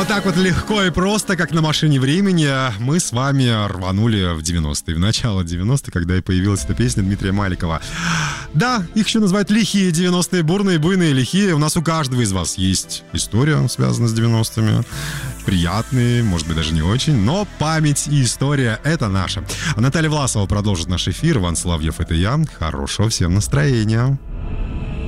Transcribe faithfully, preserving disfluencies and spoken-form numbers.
Вот так вот легко и просто, как на машине времени, мы с вами рванули в девяностые, в начало девяностых, когда и появилась эта песня Дмитрия Маликова. Да, их еще называют лихие девяностые, бурные, буйные, лихие. У нас у каждого из вас есть история, связанная с девяностыми. Приятные, может быть, даже не очень, но память и история — это наша. А Наталья Власова продолжит наш эфир. Иван Соловьев — это я. Хорошего всем настроения.